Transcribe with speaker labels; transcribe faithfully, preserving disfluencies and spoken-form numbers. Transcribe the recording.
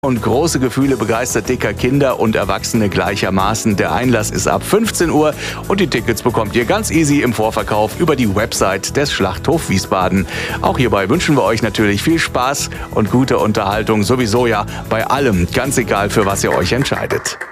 Speaker 1: Und große Gefühle begeistert dicker Kinder und Erwachsene gleichermaßen. Der Einlass ist ab fünfzehn Uhr und die Tickets bekommt ihr ganz easy im Vorverkauf über die Website des Schlachthof Wiesbaden. Auch hierbei wünschen wir euch natürlich viel Spaß und gute Unterhaltung, sowieso ja bei allem, ganz egal für was ihr euch entscheidet.